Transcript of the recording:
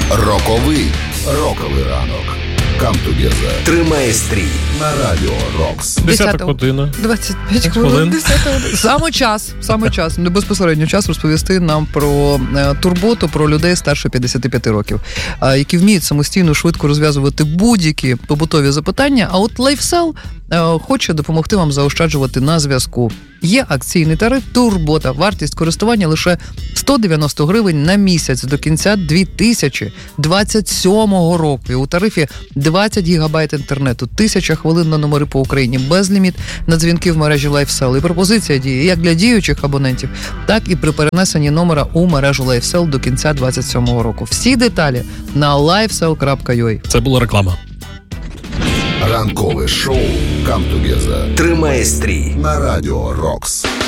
Роковий ранок. Come together. Тримає стрій на Радіо Рокс. 10 година. 25 хвилин. 10 година. Саме час. Безпосередньо час розповісти нам про турботу, про людей старше 55 років, які вміють самостійно швидко розв'язувати будь-які побутові запитання. А от LifeSell хоче допомогти вам заощаджувати на зв'язку. Є акційний тариф «Турбота». Вартість користування лише 190 гривень на місяць до кінця 2027 року. І у тарифі 20 гігабайт інтернету, 1000 хвилин на номери по Україні, безліміт на дзвінки в мережі LifeSell. І пропозиція діє як для діючих абонентів, так і при перенесенні номера у мережу LifeSell до кінця 2027 року. Всі деталі на lifesell.ua. Це була реклама. Ранкове шоу «Come together» тримає стрій на Радіо Рокс.